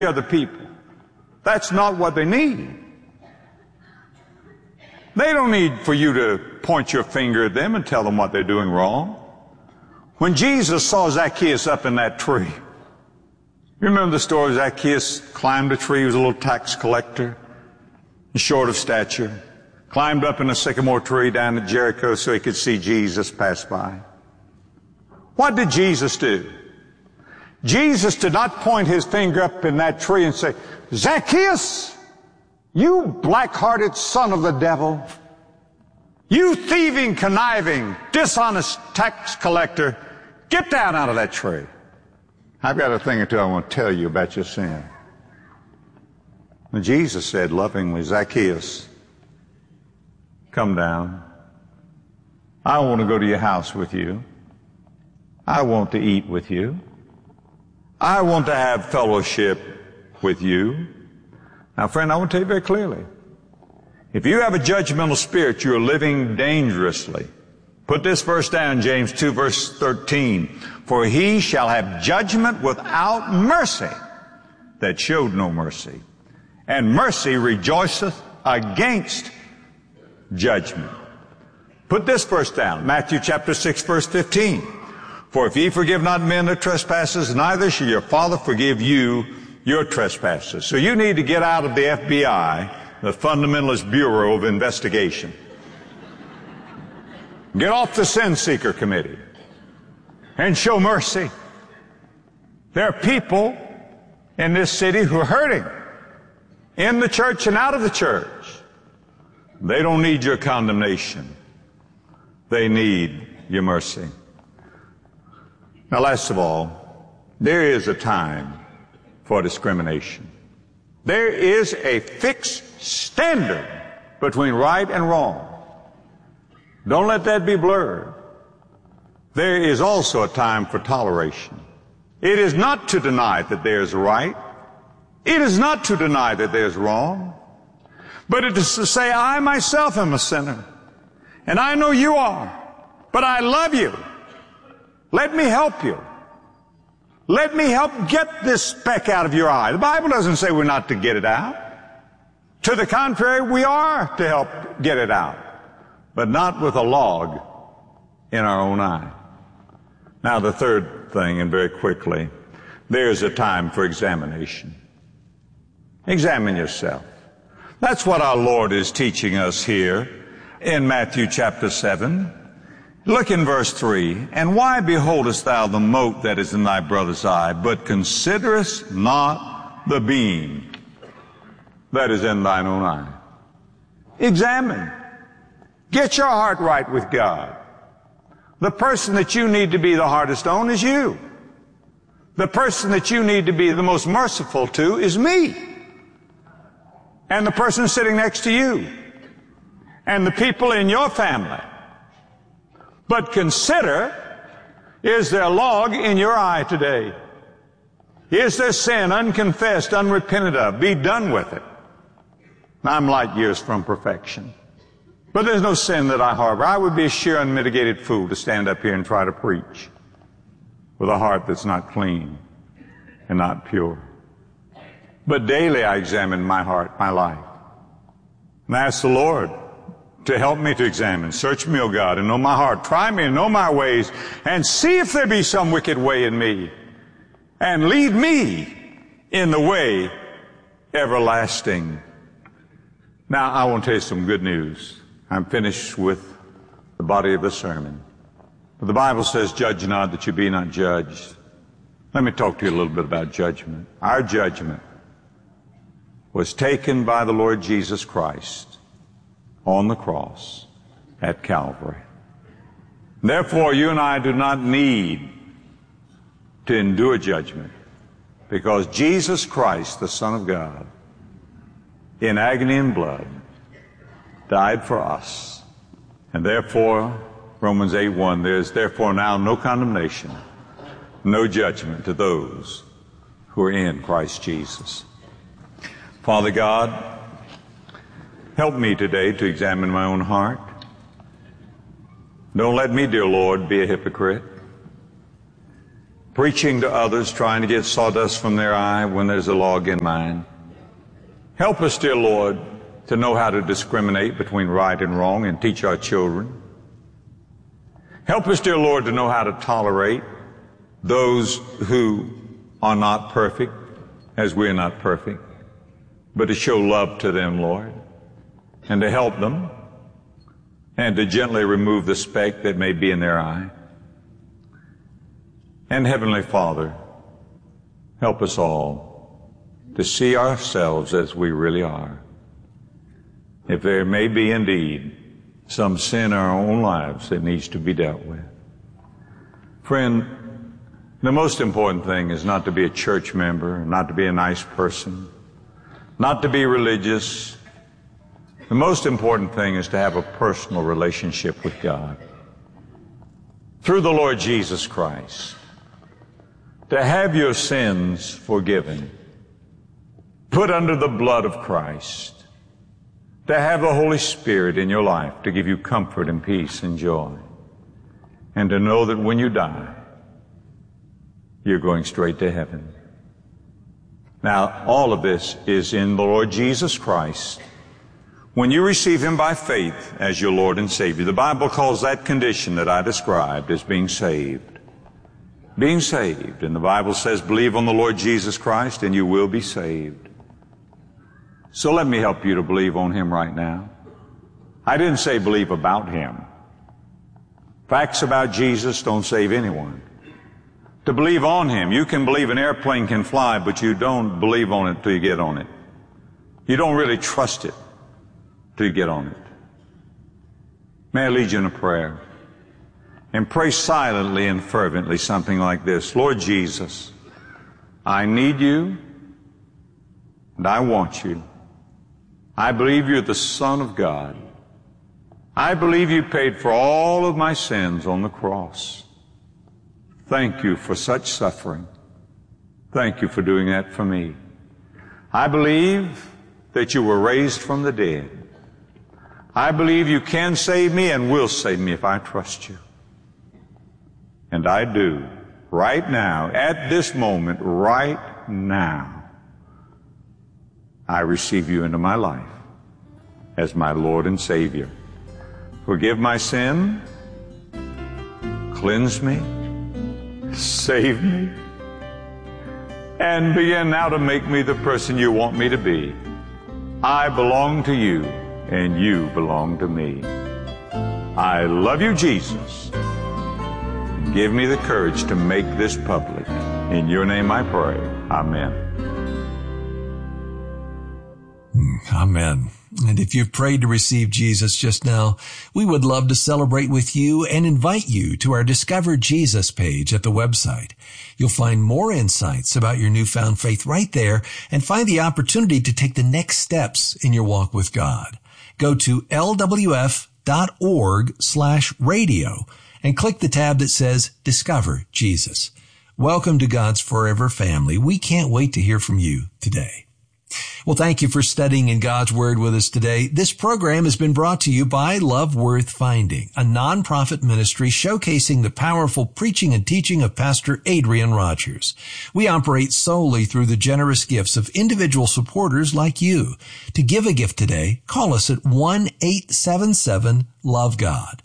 other people. That's not what they need. They don't need for you to point your finger at them and tell them what they're doing wrong. When Jesus saw Zacchaeus up in that tree, you remember the story? Zacchaeus climbed a tree. He was a little tax collector, short of stature. Climbed up in a sycamore tree down at Jericho so he could see Jesus pass by. What did Jesus do? Jesus did not point his finger up in that tree and say, Zacchaeus, you black-hearted son of the devil, you thieving, conniving, dishonest tax collector, get down out of that tree. I've got a thing or two I want to tell you about your sin. And Jesus said lovingly, Zacchaeus, come down. I want to go to your house with you. I want to eat with you. I want to have fellowship with you. Now, friend, I want to tell you very clearly. If you have a judgmental spirit, you are living dangerously. Put this verse down, James 2, verse 13. For he shall have judgment without mercy that showed no mercy. And mercy rejoiceth against judgment. Put this verse down, Matthew chapter 6, verse 15. For if ye forgive not men their trespasses, neither shall your Father forgive you your trespasses. So you need to get out of the FBI, the Fundamentalist Bureau of Investigation. Get off the Sin Seeker Committee and show mercy. There are people in this city who are hurting, in the church and out of the church. They don't need your condemnation. They need your mercy. Now, last of all, there is a time for discrimination. There is a fixed standard between right and wrong. Don't let that be blurred. There is also a time for toleration. It is not to deny that there is right. It is not to deny that there is wrong. But it is to say, I myself am a sinner. And I know you are. But I love you. Let me help you. Let me help get this speck out of your eye. The Bible doesn't say we're not to get it out. To the contrary, we are to help get it out. But not with a log in our own eye. Now, the third thing, and very quickly, there's a time for examination. Examine yourself. That's what our Lord is teaching us here in Matthew chapter 7. Look in verse 3. And why beholdest thou the mote that is in thy brother's eye, but considerest not the beam that is in thine own eye? Examine. Get your heart right with God. The person that you need to be the hardest on is you. The person that you need to be the most merciful to is me. And the person sitting next to you. And the people in your family. But consider, is there log in your eye today? Is there sin unconfessed, unrepented of? Be done with it. I'm light years from perfection. But there's no sin that I harbor. I would be a sheer unmitigated fool to stand up here and try to preach with a heart that's not clean and not pure. But daily I examine my heart, my life. And I ask the Lord to help me to examine. Search me, O God, and know my heart. Try me and know my ways, and see if there be some wicked way in me. And lead me in the way everlasting. Now, I want to tell you some good news. I'm finished with the body of the sermon. But the Bible says, judge not that you be not judged. Let me talk to you a little bit about judgment. Our judgment was taken by the Lord Jesus Christ on the cross at Calvary. Therefore, you and I do not need to endure judgment, because Jesus Christ, the Son of God, in agony and blood, died for us. And therefore, Romans 8:1, there is therefore now no condemnation, no judgment to those who are in Christ Jesus. Father God, help me today to examine my own heart. Don't let me, dear Lord, be a hypocrite. preaching to others, trying to get sawdust from their eye when there's a log in mine. Help us, dear Lord, to know how to discriminate between right and wrong and teach our children. Help us, dear Lord, to know how to tolerate those who are not perfect, as we are not perfect, but to show love to them, Lord, and to help them, and to gently remove the speck that may be in their eye. And Heavenly Father, help us all to see ourselves as we really are. If there may be indeed some sin in our own lives that needs to be dealt with. Friend, the most important thing is not to be a church member, not to be a nice person, not to be religious. The most important thing is to have a personal relationship with God through the Lord Jesus Christ, to have your sins forgiven, put under the blood of Christ, to have the Holy Spirit in your life to give you comfort and peace and joy, and to know that when you die, you're going straight to heaven. Now, all of this is in the Lord Jesus Christ. When you receive Him by faith as your Lord and Savior, the Bible calls that condition that I described as being saved. Being saved. And the Bible says, believe on the Lord Jesus Christ and you will be saved. So let me help you to believe on Him right now. I didn't say believe about Him. Facts about Jesus don't save anyone. To believe on Him, you can believe an airplane can fly, but you don't believe on it till you get on it. You don't really trust it till you get on it. May I lead you in a prayer? And pray silently and fervently something like this. Lord Jesus, I need you and I want you. I believe you're the Son of God. I believe you paid for all of my sins on the cross. Thank you for such suffering. Thank you for doing that for me. I believe that you were raised from the dead. I believe you can save me and will save me if I trust you. And I do. Right now, at this moment, right now, I receive you into my life as my Lord and Savior. Forgive my sin, cleanse me, save me, and begin now to make me the person you want me to be. I belong to you, and you belong to me. I love you, Jesus. Give me the courage to make this public. In your name I pray. Amen. Amen. And if you've prayed to receive Jesus just now, we would love to celebrate with you and invite you to our Discover Jesus page at the website. You'll find more insights about your newfound faith right there and find the opportunity to take the next steps in your walk with God. Go to lwf.org/radio and click the tab that says Discover Jesus. Welcome to God's forever family. We can't wait to hear from you today. Well, thank you for studying in God's Word with us today. This program has been brought to you by Love Worth Finding, a nonprofit ministry showcasing the powerful preaching and teaching of Pastor Adrian Rogers. We operate solely through the generous gifts of individual supporters like you. To give a gift today, call us at 1-877-LOVE-GOD,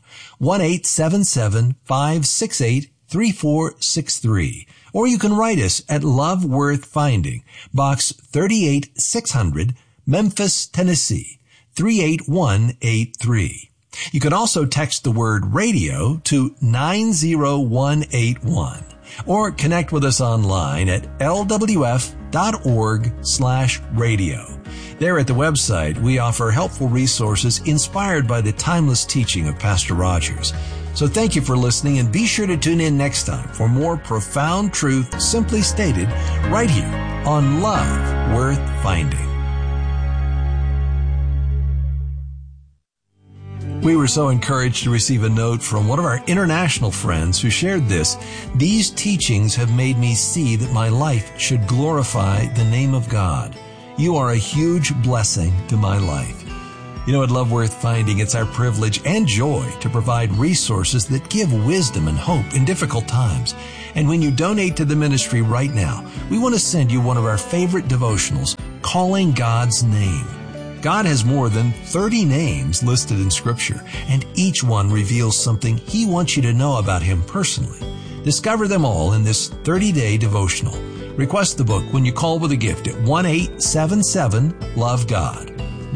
1-877-568-3463. Or you can write us at Love Worth Finding, Box 38600, Memphis, Tennessee, 38183. You can also text the word radio to 90181 or connect with us online at lwf.org/radio. There at the website, we offer helpful resources inspired by the timeless teaching of Pastor Rogers. So thank you for listening, and be sure to tune in next time for more profound truth simply stated right here on Love Worth Finding. We were so encouraged to receive a note from one of our international friends who shared this. These teachings have made me see that my life should glorify the name of God. You are a huge blessing to my life. You know, at Love Worth Finding, it's our privilege and joy to provide resources that give wisdom and hope in difficult times. And when you donate to the ministry right now, we want to send you one of our favorite devotionals, Calling God's Name. God has more than 30 names listed in Scripture, and each one reveals something He wants you to know about Him personally. Discover them all in this 30-day devotional. Request the book when you call with a gift at 1-877-LOVE-GOD.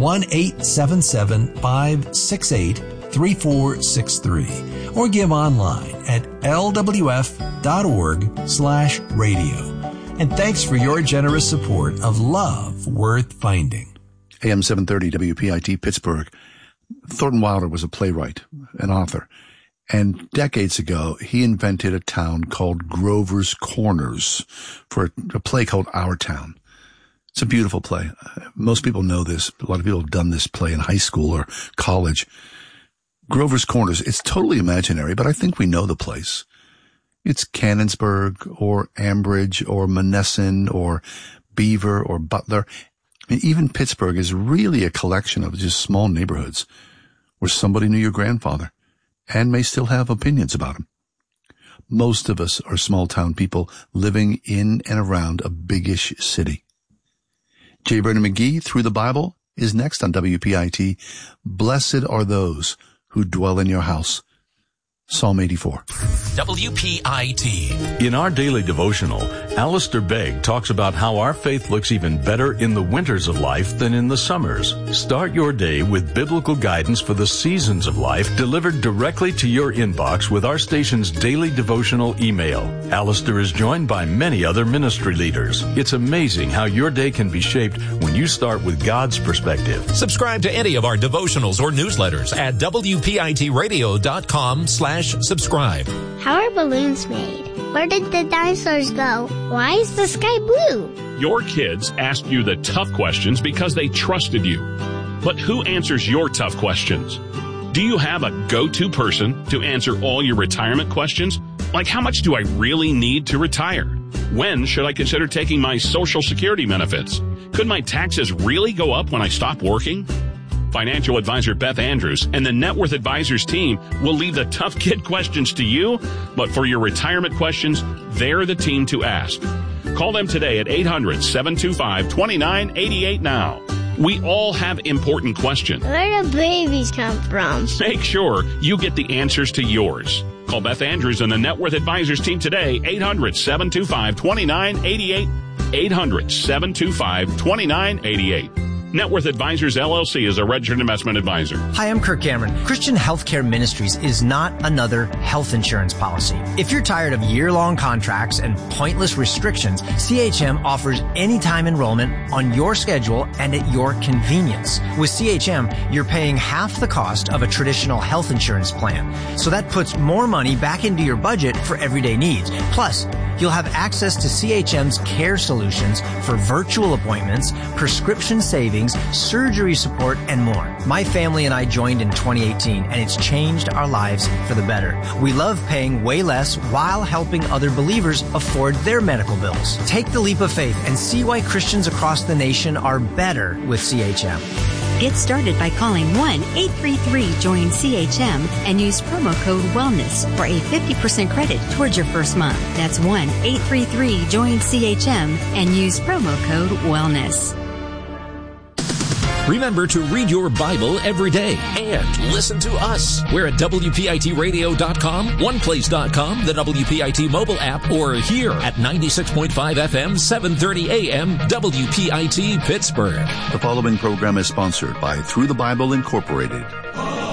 1-877-568-3463, or give online at lwf.org/radio. And thanks for your generous support of Love Worth Finding. AM 730 WPIT Pittsburgh. Thornton Wilder was a playwright, an author, and decades ago he invented a town called Grover's Corners for a play called Our Town. It's a beautiful play. Most people know this. A lot of people have done this play in high school or college. Grover's Corners, it's totally imaginary, but I think we know the place. It's Canonsburg or Ambridge or Monessen or Beaver or Butler. I mean, even Pittsburgh is really a collection of just small neighborhoods where somebody knew your grandfather and may still have opinions about him. Most of us are small-town people living in and around a big-ish city. J. Vernon McGee, Through the Bible, is next on WPIT. Blessed are those who dwell in your house. Psalm 84. WPIT. In our daily devotional, Alistair Begg talks about how our faith looks even better in the winters of life than in the summers. Start your day with biblical guidance for the seasons of life delivered directly to your inbox with our station's daily devotional email. Alistair is joined by many other ministry leaders. It's amazing how your day can be shaped when you start with God's perspective. Subscribe to any of our devotionals or newsletters at WPITradio.com/subscribe. How are balloons made? Where did the dinosaurs go? Why is the sky blue? Your kids asked you the tough questions because they trusted you. But who answers your tough questions? Do you have a go-to person to answer all your retirement questions? Like, how much do I really need to retire? When should I consider taking my Social Security benefits? Could my taxes really go up when I stop working? Financial advisor Beth Andrews and the Net Worth Advisors team will leave the tough kid questions to you, but for your retirement questions, they're the team to ask. Call them today at 800-725-2988 now. We all have important questions. Where do babies come from? Make sure you get the answers to yours. Call Beth Andrews and the Net Worth Advisors team today, 800-725-2988, 800-725-2988. Net Worth Advisors, LLC is a registered investment advisor. Hi, I'm Kirk Cameron. Christian Healthcare Ministries is not another health insurance policy. If you're tired of year-long contracts and pointless restrictions, CHM offers anytime enrollment on your schedule and at your convenience. With CHM, you're paying half the cost of a traditional health insurance plan. So that puts more money back into your budget for everyday needs. Plus, you'll have access to CHM's care solutions for virtual appointments, prescription savings, surgery support, and more. My family and I joined in 2018, and it's changed our lives for the better. We love paying way less while helping other believers afford their medical bills. Take the leap of faith and see why Christians across the nation are better with CHM. Get started by calling 1-833-JOIN-CHM and use promo code WELLNESS for a 50% credit towards your first month. That's 1-833-JOIN-CHM and use promo code WELLNESS. Remember to read your Bible every day and listen to us. We're at WPITradio.com, OnePlace.com, the WPIT mobile app, or here at 96.5 FM, 730 AM, WPIT Pittsburgh. The following program is sponsored by Through the Bible Incorporated.